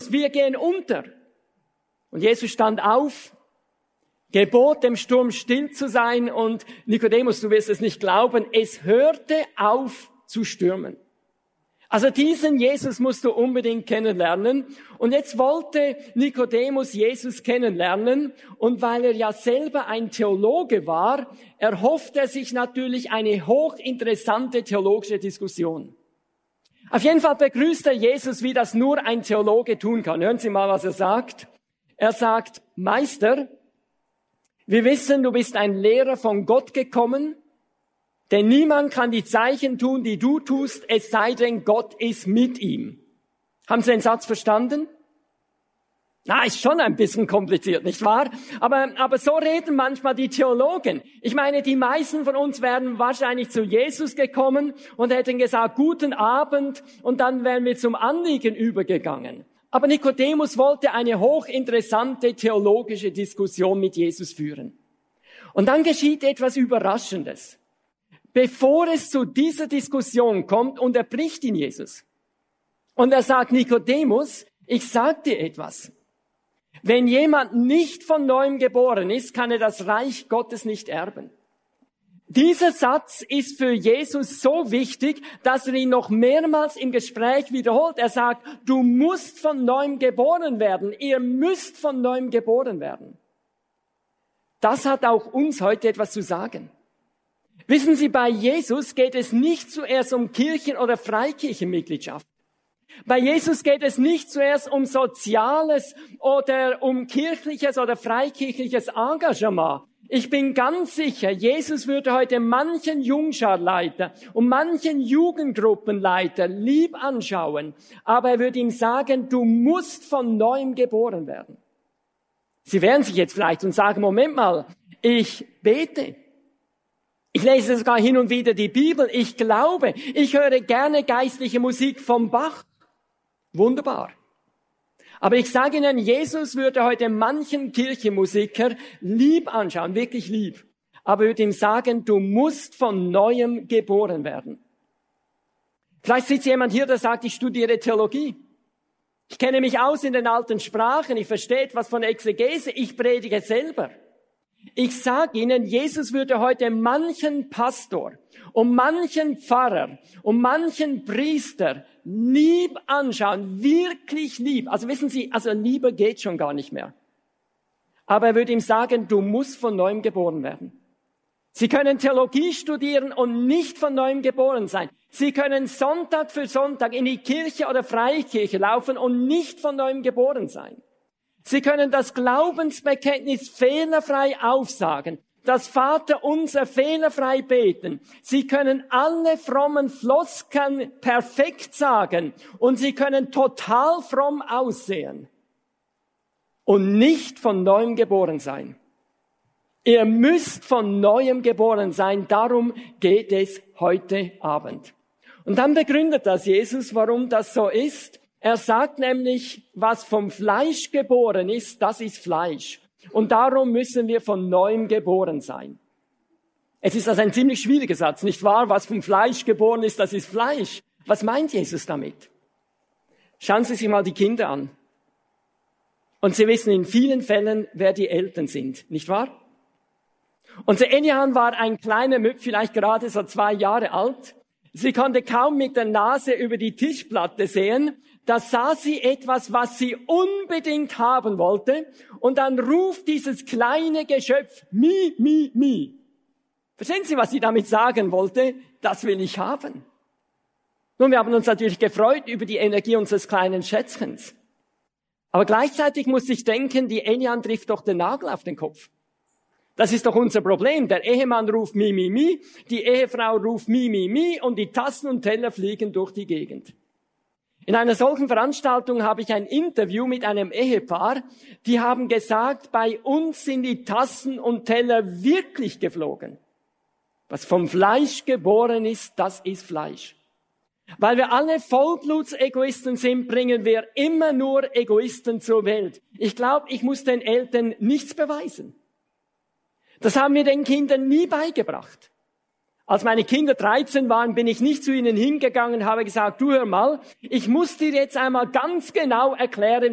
wir gehen unter. Und Jesus stand auf, gebot dem Sturm still zu sein und Nikodemus, du wirst es nicht glauben, es hörte auf zu stürmen. Also diesen Jesus musst du unbedingt kennenlernen. Und jetzt wollte Nikodemus Jesus kennenlernen. Und weil er ja selber ein Theologe war, erhofft er sich natürlich eine hochinteressante theologische Diskussion. Auf jeden Fall begrüßt er Jesus, wie das nur ein Theologe tun kann. Hören Sie mal, was er sagt. Er sagt, Meister, wir wissen, du bist ein Lehrer von Gott gekommen, denn niemand kann die Zeichen tun, die du tust, es sei denn, Gott ist mit ihm. Haben Sie den Satz verstanden? Na, ist schon ein bisschen kompliziert, nicht wahr? Aber so reden manchmal die Theologen. Ich meine, die meisten von uns wären wahrscheinlich zu Jesus gekommen und hätten gesagt, guten Abend, und dann wären wir zum Anliegen übergegangen. Aber Nikodemus wollte eine hochinteressante theologische Diskussion mit Jesus führen. Und dann geschieht etwas Überraschendes. Bevor es zu dieser Diskussion kommt, unterbricht ihn Jesus. Und er sagt, Nikodemus, ich sag dir etwas. Wenn jemand nicht von neuem geboren ist, kann er das Reich Gottes nicht erben. Dieser Satz ist für Jesus so wichtig, dass er ihn noch mehrmals im Gespräch wiederholt. Er sagt, du musst von neuem geboren werden. Ihr müsst von neuem geboren werden. Das hat auch uns heute etwas zu sagen. Wissen Sie, bei Jesus geht es nicht zuerst um Kirchen- oder Freikirchenmitgliedschaft. Bei Jesus geht es nicht zuerst um Soziales oder um kirchliches oder freikirchliches Engagement. Ich bin ganz sicher, Jesus würde heute manchen Jungscharleiter und manchen Jugendgruppenleiter lieb anschauen, aber er würde ihm sagen, du musst von neuem geboren werden. Sie wehren sich jetzt vielleicht und sagen, Moment mal, ich bete. Ich lese sogar hin und wieder die Bibel. Ich glaube, ich höre gerne geistliche Musik vom Bach. Wunderbar. Aber ich sage Ihnen, Jesus würde heute manchen Kirchenmusiker lieb anschauen, wirklich lieb. Aber würde ihm sagen, du musst von Neuem geboren werden. Vielleicht sitzt jemand hier, der sagt, ich studiere Theologie. Ich kenne mich aus in den alten Sprachen, ich verstehe etwas von Exegese, ich predige selber. Ich sage Ihnen, Jesus würde heute manchen Pastor und manchen Pfarrer und manchen Priester lieb anschauen, wirklich lieb. Also wissen Sie, Liebe geht schon gar nicht mehr. Aber er würde ihm sagen, du musst von neuem geboren werden. Sie können Theologie studieren und nicht von neuem geboren sein. Sie können Sonntag für Sonntag in die Kirche oder Freikirche laufen und nicht von neuem geboren sein. Sie können das Glaubensbekenntnis fehlerfrei aufsagen, das Vaterunser fehlerfrei beten. Sie können alle frommen Floskeln perfekt sagen und Sie können total fromm aussehen und nicht von neuem geboren sein. Ihr müsst von neuem geboren sein, darum geht es heute Abend. Und dann begründet das Jesus, warum das so ist. Er sagt nämlich, was vom Fleisch geboren ist, das ist Fleisch. Und darum müssen wir von neuem geboren sein. Es ist also ein ziemlich schwieriger Satz, nicht wahr? Was vom Fleisch geboren ist, das ist Fleisch. Was meint Jesus damit? Schauen Sie sich mal die Kinder an. Und Sie wissen in vielen Fällen, wer die Eltern sind, nicht wahr? Unser Enian war ein kleiner Müpp, vielleicht gerade so 2 Jahre alt. Sie konnte kaum mit der Nase über die Tischplatte sehen. Da sah sie etwas, was sie unbedingt haben wollte. Und dann ruft dieses kleine Geschöpf, mi, mi, mi. Verstehen Sie, was sie damit sagen wollte? Das will ich haben. Nun, wir haben uns natürlich gefreut über die Energie unseres kleinen Schätzchens. Aber gleichzeitig muss ich denken, die Enian trifft doch den Nagel auf den Kopf. Das ist doch unser Problem. Der Ehemann ruft mi, mi, mi, die Ehefrau ruft mi, mi, mi und die Tassen und Teller fliegen durch die Gegend. In einer solchen Veranstaltung habe ich ein Interview mit einem Ehepaar, die haben gesagt, bei uns sind die Tassen und Teller wirklich geflogen. Was vom Fleisch geboren ist, das ist Fleisch. Weil wir alle Vollblutsegoisten sind, bringen wir immer nur Egoisten zur Welt. Ich glaube, ich muss den Eltern nichts beweisen. Das haben wir den Kindern nie beigebracht. Als meine Kinder 13 waren, bin ich nicht zu ihnen hingegangen und habe gesagt, du hör mal, ich muss dir jetzt einmal ganz genau erklären,